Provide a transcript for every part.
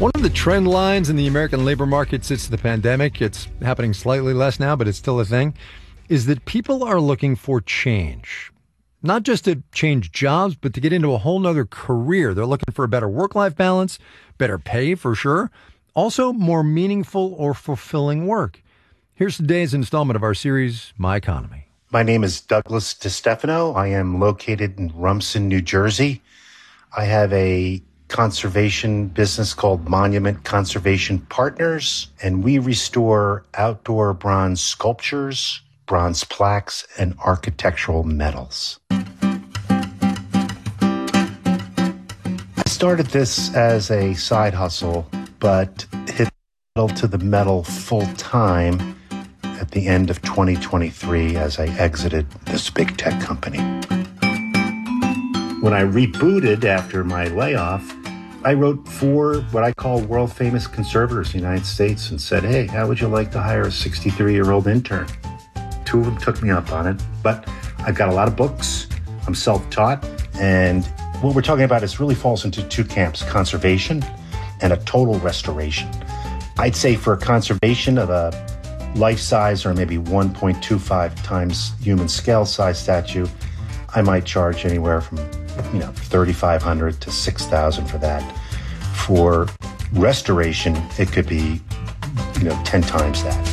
One of the trend lines in the American labor market since the pandemic, it's happening slightly less now, but it's still a thing, is that people are looking for change. Not just to change jobs, but to get into a whole nother career. They're looking for a better work-life balance, better pay for sure, also more meaningful or fulfilling work. Here's today's installment of our series, My Economy. My name is Douglas DeStefano. I am located in Rumson, New Jersey. I have a conservation business called Monument Conservation Partners, and we restore outdoor bronze sculptures, bronze plaques, and architectural metals. I started this as a side hustle, but hit to the metal full time at the end of 2023 as I exited this big tech company. When I rebooted after my layoff, I wrote 4 what I call world-famous conservators in the United States and said, hey, how would you like to hire a 63-year-old intern? 2 of them took me up on it, but I've got a lot of books. I'm self-taught, and what we're talking about is really falls into 2 camps, conservation and a total restoration. I'd say for a conservation of a life-size or maybe 1.25 times human scale size statue, I might charge anywhere from $3,500 to $6,000 for that. For restoration, it could be 10 times that.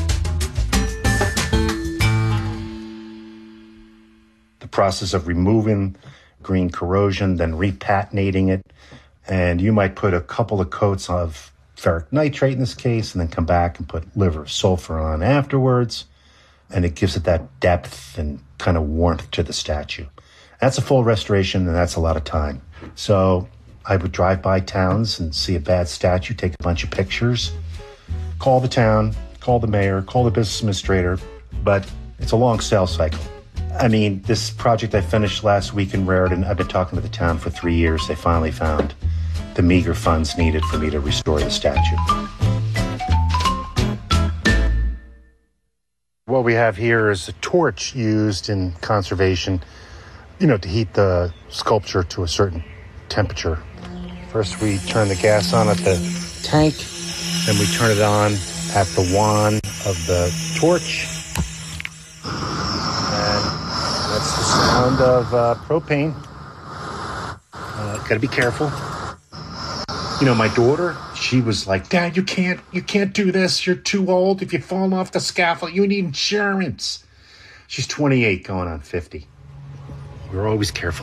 The process of removing green corrosion, then repatinating it, and you might put a couple of coats of ferric nitrate in this case, and then come back and put liver sulfur on afterwards, and it gives it that depth and kind of warmth to the statue. That's a full restoration, and that's a lot of time. So I would drive by towns and see a bad statue, take a bunch of pictures, call the town, call the mayor, call the business administrator, but it's a long sales cycle. I mean, this project I finished last week in Raritan, I've been talking to the town for 3 years. They finally found the meager funds needed for me to restore the statue. What we have here is a torch used in conservation, to heat the sculpture to a certain temperature. First, we turn the gas on at the tank, then we turn it on at the wand of the torch. And that's the sound of propane. Gotta be careful. My daughter, she was like, Dad, you can't do this. You're too old. If you fall off the scaffold, you need insurance. She's 28 going on 50. We're always careful.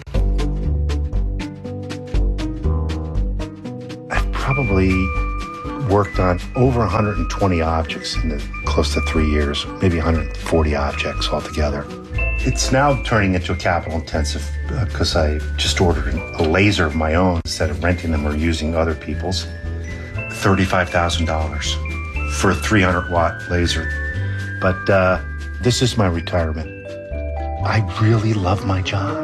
I've probably worked on over 120 objects in the close to 3 years, maybe 140 objects altogether. It's now turning into a capital intensive because I just ordered a laser of my own instead of renting them or using other people's. $35,000 for a 300-watt laser. But this is my retirement. I really love my job.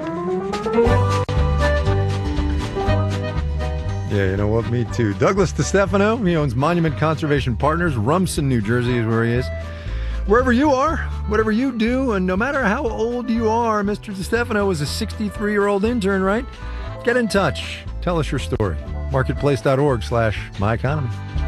Yeah, you know what? Me too. Douglas DeStefano, he owns Monument Conservation Partners. Rumson, New Jersey is where he is. Wherever you are, whatever you do, and no matter how old you are, Mr. DeStefano is a 63-year-old intern, right? Get in touch. Tell us your story. Marketplace.org/myeconomy.